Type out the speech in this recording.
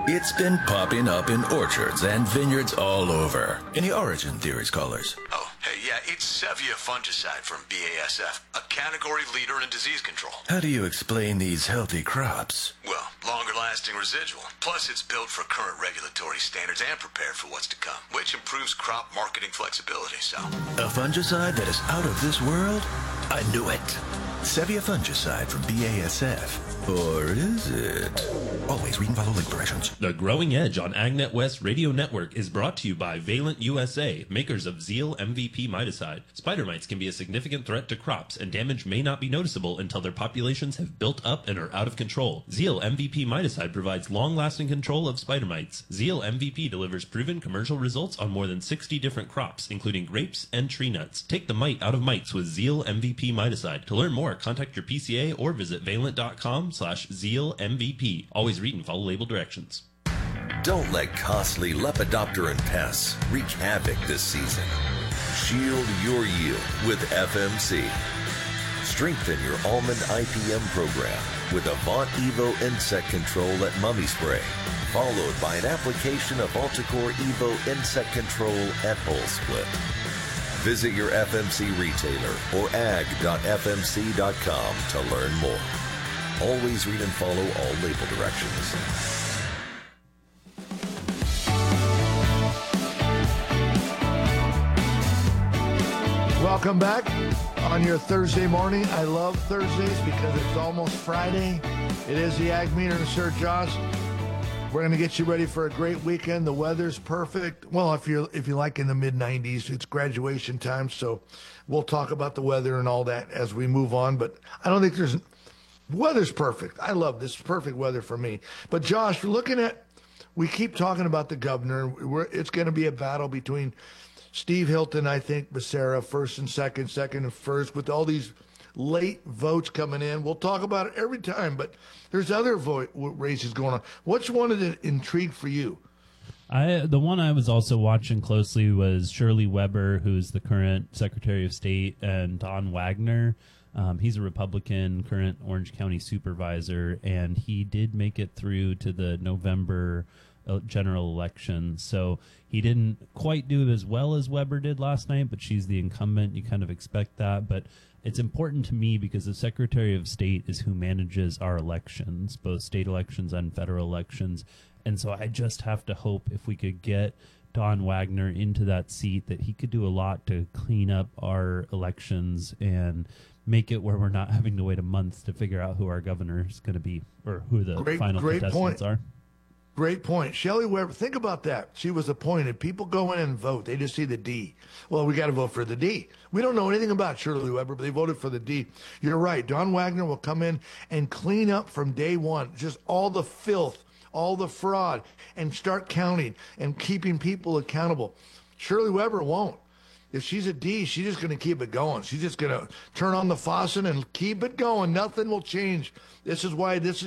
It's been popping up in orchards and vineyards all over. Any origin theories, callers? Oh, hey, yeah, it's Sevia fungicide from BASF, a category leader in disease control. How do you explain these healthy crops? Well, longer-lasting residual. Plus, it's built for current regulatory standards and prepared for what's to come, which improves crop marketing flexibility, so... A fungicide that is out of this world? I knew it. Sevia fungicide from BASF. Or is it? Always read and follow link directions. The Growing Edge on AgNet West Radio Network is brought to you by Valent USA, makers of Zeal MVP miticide. Spider mites can be a significant threat to crops, and damage may not be noticeable until their populations have built up and are out of control. Zeal MVP miticide provides long-lasting control of spider mites. Zeal MVP delivers proven commercial results on more than 60 different crops, including grapes and tree nuts. Take the mite out of mites with Zeal MVP miticide. To learn more, contact your PCA or visit valent.com/Zeal MVP. Always read and follow label directions. Don't let costly Lepidopteran pests wreak havoc this season. Shield your yield with FMC. Strengthen your almond IPM program with Avant Evo insect control at Mummy Spray, followed by an application of Alticore Evo insect control at Hull Split. Visit your FMC retailer or ag.fmc.com to learn more. Always read and follow all label directions. Welcome back on your Thursday morning. I love Thursdays because it's almost Friday. It is the Ag Meter and Sir Josh. We're going to get you ready for a great weekend. The weather's perfect. Well, if you're like in the mid-90s, it's graduation time, so we'll talk about the weather and all that as we move on. But I don't think weather's perfect. I love this. Perfect weather for me. But Josh, we keep talking about the governor. It's going to be a battle between Steve Hilton, I think, Becerra, first and second and first, with all these late votes coming in. We'll talk about it every time, but there's other races going on. Which one is it intrigued for you? The one I was also watching closely was Shirley Weber, who's the current Secretary of State, and Don Wagner. He's a Republican, current Orange County supervisor, and he did make it through to the November general election. So he didn't quite do as well as Weber did last night, but she's the incumbent. You kind of expect that. But it's important to me because the Secretary of State is who manages our elections, both state elections and federal elections. And so I just have to hope if we could get Don Wagner into that seat that he could do a lot to clean up our elections and make it where we're not having to wait a month to figure out who our governor is going to be or who the final contestants are. Great point. Shelley Weber, think about that. She was appointed. People go in and vote. They just see the D. Well, we got to vote for the D. We don't know anything about Shirley Weber, but they voted for the D. You're right. Don Wagner will come in and clean up from day one, just all the filth, all the fraud, and start counting and keeping people accountable. Shirley Weber won't. If she's a D, she's just going to keep it going. She's just going to turn on the faucet and keep it going. Nothing will change. This is why this is